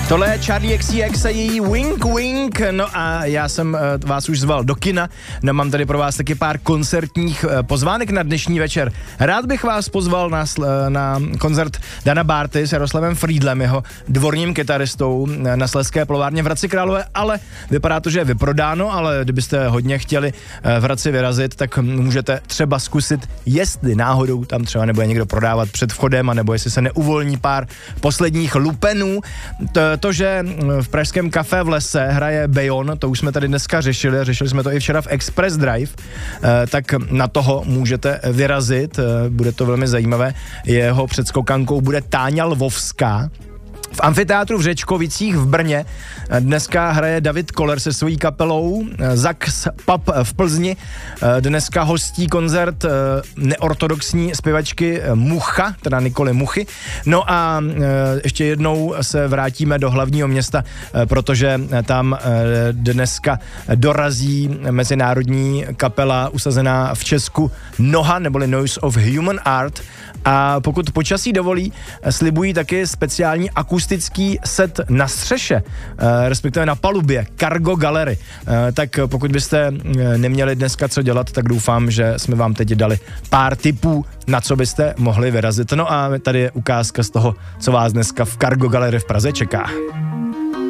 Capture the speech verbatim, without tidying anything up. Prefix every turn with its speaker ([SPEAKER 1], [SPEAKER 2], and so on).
[SPEAKER 1] Tohle je Charli X C X a její Wink Wink, no a já jsem uh, vás už zval do kina, no mám tady pro vás taky pár koncertních uh, pozvánek na dnešní večer. Rád bych vás pozval na, uh, na koncert Dana Bárty s Jaroslavem Frýdlem, jeho dvorním kytaristou uh, na Slezské plovárně v Hradci Králové, ale vypadá to, že je vyprodáno, ale kdybyste hodně chtěli uh, v Hradci vyrazit, tak můžete třeba zkusit, jestli náhodou tam třeba nebude někdo prodávat před vchodem, anebo jestli se neuvolní pár posledních lupenů. To, To, že v pražském Café v lese hraje Bejon, to už jsme tady dneska řešili, řešili jsme to i včera v Express Drive, tak na toho můžete vyrazit, bude to velmi zajímavé. Jeho předskokankou bude Táňa Lvovská. V amfiteátru v Řečkovicích v Brně dneska hraje David Koller se svojí kapelou, Zax Pub v Plzni dneska hostí koncert neortodoxní zpěvačky Mucha, teda Nikoly Muchy. No a ještě jednou se vrátíme do hlavního města, protože tam dneska dorazí mezinárodní kapela usazená v Česku Noha, neboli Noise of Human Art. A pokud počasí dovolí, slibují taky speciální akustický set na střeše, respektive na palubě, Cargo Gallery. Tak pokud byste neměli dneska co dělat, tak doufám, že jsme vám teď dali pár tipů, na co byste mohli vyrazit. No a tady je ukázka z toho, co vás dneska v Cargo Gallery v Praze čeká.